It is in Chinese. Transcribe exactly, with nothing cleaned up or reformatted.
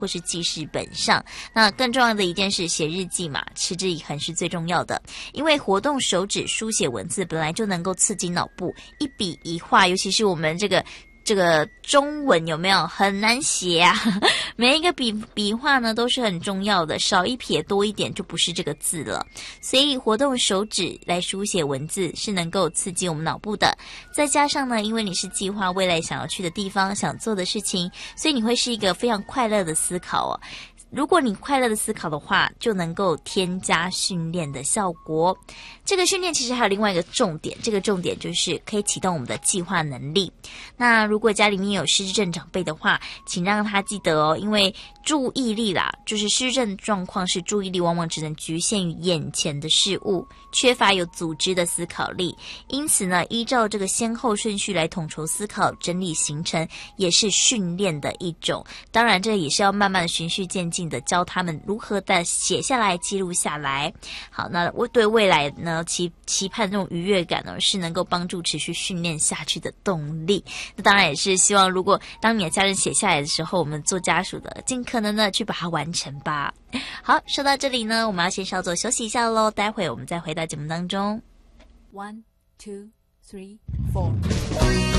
或是记事本上。那更重要的一件事，写日记嘛，持之以恒是最重要的。因为活动手指书写文字本来就能够刺激脑部，一笔一画，尤其是我们这个这个中文有没有很难写啊？每一个笔笔画呢都是很重要的，少一撇多一点就不是这个字了。所以活动手指来书写文字是能够刺激我们脑部的。再加上呢，因为你是计划未来想要去的地方、想做的事情，所以你会是一个非常快乐的思考哦。如果你快乐的思考的话，就能够添加训练的效果。这个训练其实还有另外一个重点，这个重点就是可以启动我们的计划能力。那如果家里面有失智症长辈的话，请让他记得哦，因为注意力啦，就是失智症状况是注意力往往只能局限于眼前的事物，缺乏有组织的思考力。因此呢，依照这个先后顺序来统筹思考、整理行程，也是训练的一种。当然，这也是要慢慢的循序渐进的教他们如何的写下来、记录下来。好，那我对未来呢，期期盼这种愉悦感呢，是能够帮助持续训练下去的动力。那当然也是希望，如果当你的家人写下来的时候，我们做家属的尽可能的去把它完成吧。好，说到这里呢，我们要先稍作休息一下咯，待会我们再回到节目当中。 One, two, three, four.